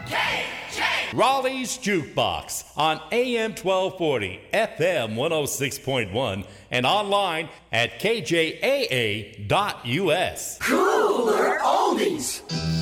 Raleigh's Jukebox on AM 1240, FM 106.1, and online at kjaa.us. Cooler oldies.